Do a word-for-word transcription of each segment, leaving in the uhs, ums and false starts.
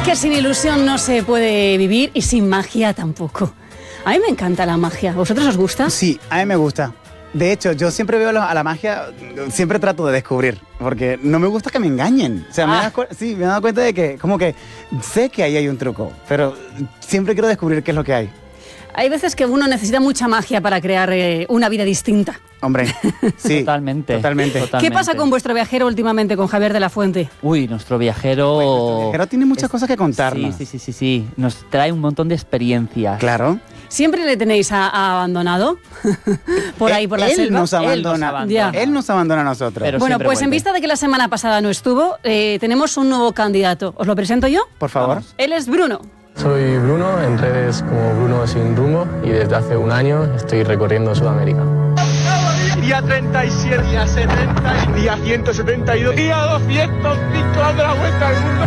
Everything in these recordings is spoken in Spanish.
Es que sin ilusión no se puede vivir y sin magia tampoco. A mí me encanta la magia. ¿Vosotros os gusta? Sí, a mí me gusta. De hecho, yo siempre veo a la magia, siempre trato de descubrir, porque no me gusta que me engañen. O sea, me, Ah. das cu- sí, me he dado cuenta de que, como que sé que ahí hay un truco, pero siempre quiero descubrir qué es lo que hay. Hay veces que uno necesita mucha magia para crear eh, una vida distinta. Hombre, sí. Totalmente. Totalmente. Totalmente. ¿Qué pasa con vuestro viajero últimamente, con Javier de la Fuente? Uy, nuestro viajero... Pues nuestro viajero tiene muchas cosas que contarnos. Sí, sí, sí, sí, sí. Nos trae un montón de experiencias. Claro. ¿Siempre le tenéis a, a abandonado? Por ahí, por la él selva. Nos abandona, Él nos abandona. Él nos abandona a nosotros. Pero Bueno, siempre pues en vuelve. vista de que la semana pasada no estuvo, eh, tenemos un nuevo candidato. ¿Os lo presento yo? Por favor. Vamos. Él es Bruno. Soy Bruno, en redes como Bruno Sin Rumbo, y desde hace un año estoy recorriendo Sudamérica. Día treinta y siete, día setenta, día ciento setenta y dos, día doscientos cinco dando la vuelta al mundo.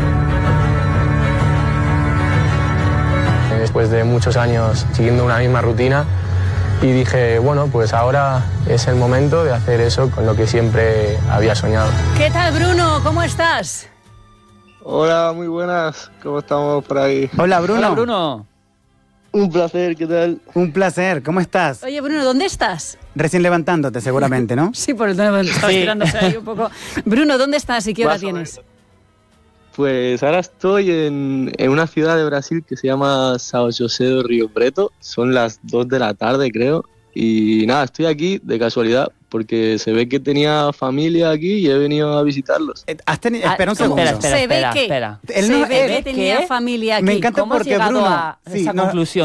Después de muchos años siguiendo una misma rutina, y dije, bueno, pues ahora es el momento de hacer eso con lo que siempre había soñado. ¿Qué tal, Bruno? ¿Cómo estás? Hola, muy buenas. ¿Cómo estamos por ahí? Hola, Bruno. Hola, Bruno. Un placer, ¿qué tal? Un placer. ¿Cómo estás? Oye, Bruno, ¿dónde estás? Recién levantándote, seguramente, ¿no? Sí, por el tema, estaba Sí. tirándose ahí un poco. Bruno, ¿dónde estás y qué hora Más o tienes? menos. Pues ahora estoy en, en una ciudad de Brasil que se llama São José do Rio Preto. Son las dos de la tarde, creo. Y nada, estoy aquí de casualidad porque se ve que tenía familia aquí y he venido a visitarlos. Eh, has teni- Ah, espera un ¿cómo? segundo. Espera, espera, Se ve espera, que- espera. Él Se no- ve él- que tenía ¿qué? familia aquí. Me encanta ¿Cómo has porque llegado Bruno... a sí, esa no, conclusión?